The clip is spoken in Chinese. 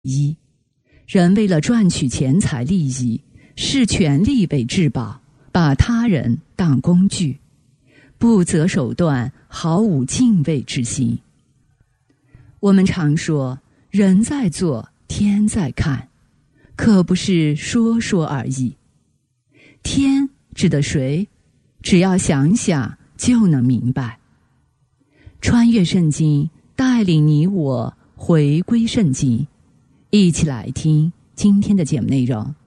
一，人为了赚取钱财利益，视权力为至宝，把他人当工具，不择手段，毫无敬畏之心。我们常说人在做，天在看，可不是说说而已。天指的谁？只要想想就能明白。穿越圣经，带领你我回归圣经，一起来听今天的节目内容。